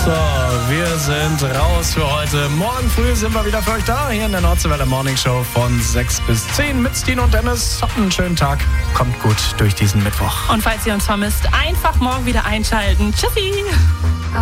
So, wir sind raus für heute. Morgen früh sind wir wieder für euch da, hier in der Nordseewelle Morning Show von 6 bis 10 mit Stine und Dennis. Habt einen schönen Tag, kommt gut durch diesen Mittwoch. Und falls ihr uns vermisst, einfach morgen wieder einschalten. Tschüssi!